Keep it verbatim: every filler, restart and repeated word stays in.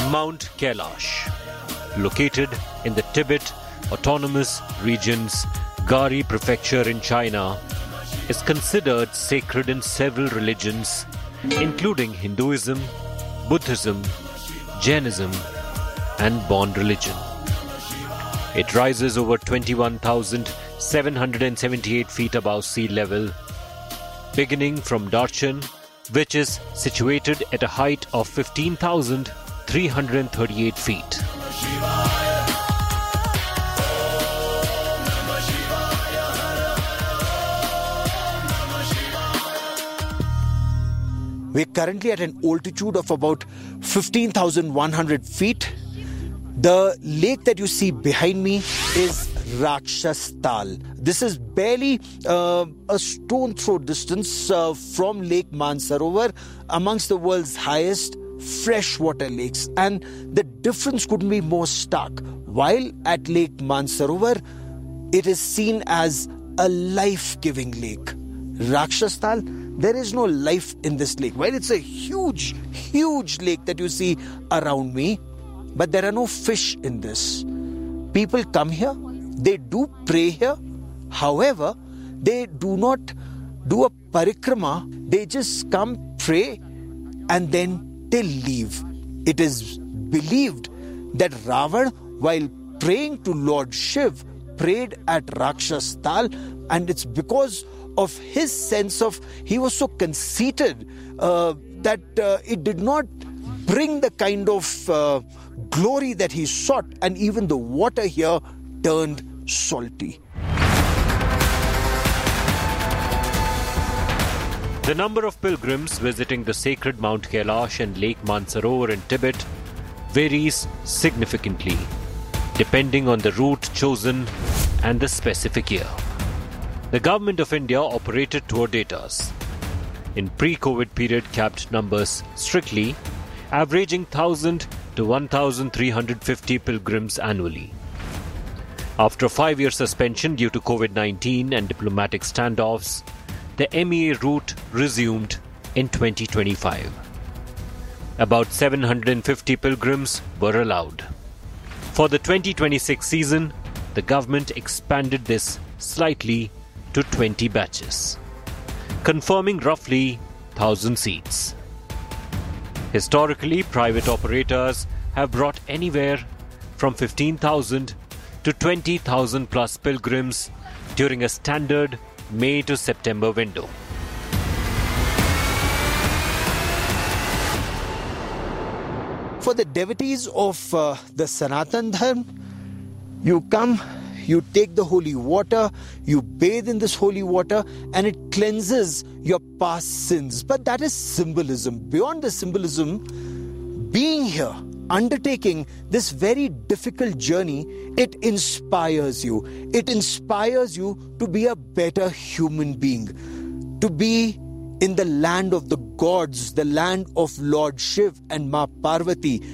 Mount Kailash, located in the Tibet Autonomous Region's Gari Prefecture in China, is considered sacred in several religions, including Hinduism, Buddhism, Jainism, and Bon religion. It rises over twenty-one thousand seven hundred seventy-eight feet above sea level, beginning from Darshan, which is situated at a height of fifteen thousand three hundred thirty-eight feet. We're currently at an altitude of about fifteen thousand one hundred feet. The lake that you see behind me is Rakshastal. This is barely uh, a stone throw distance uh, from Lake Mansarovar, amongst the world's highest freshwater lakes. And the difference couldn't be more stark. While at Lake Mansarovar, it is seen as a life-giving lake. Rakshastal, there is no life in this lake. While it's a huge, huge lake that you see around me, but there are no fish in this. People come here, they do pray here. However, they do not do a parikrama. They just come, pray, and then they leave. It is believed that Ravan, while praying to Lord Shiv, prayed at Rakshastal, and it's because of his sense of, he was so conceited uh, that uh, it did not bring the kind of uh, glory that he sought, and even the water here turned salty. The number of pilgrims visiting the sacred Mount Kailash and Lake Mansarovar in Tibet varies significantly, depending on the route chosen and the specific year. The Government of India operated tour datas. In pre-COVID period capped numbers strictly, averaging one thousand to one thousand three hundred fifty pilgrims annually. After a five-year suspension due to COVID nineteen and diplomatic standoffs, the M E A route resumed in twenty twenty-five. About seven hundred fifty pilgrims were allowed. For the twenty twenty-six season, the government expanded this slightly to twenty batches, confirming roughly one thousand seats. Historically, private operators have brought anywhere from fifteen thousand to twenty thousand plus pilgrims during a standard May to September window. For the devotees of uh, the Sanatan Dharma, you come, you take the holy water, you bathe in this holy water, and it cleanses your past sins. But that is symbolism. Beyond the symbolism, being here, undertaking this very difficult journey, it inspires you. It inspires you to be a better human being, to be in the land of the gods, the land of Lord Shiv and Ma Parvati,